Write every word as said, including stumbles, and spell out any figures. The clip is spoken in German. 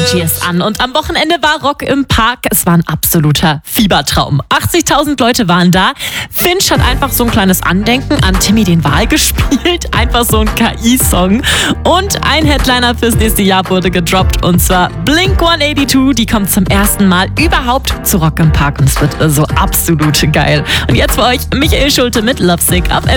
Cheers an. Und am Wochenende war Rock im Park. Es war ein absoluter Fiebertraum. achtzigtausend Leute waren da. Finch hat einfach so ein kleines Andenken an Timmy den Wal gespielt. Einfach so ein K I-Song. Und ein Headliner fürs nächste Jahr wurde gedroppt. Und zwar Blink hundertzweiundachtzig. Die kommt zum ersten Mal überhaupt zu Rock im Park. Und es wird so absolut geil. Und jetzt für euch Michael Schulte mit Lovesick auf M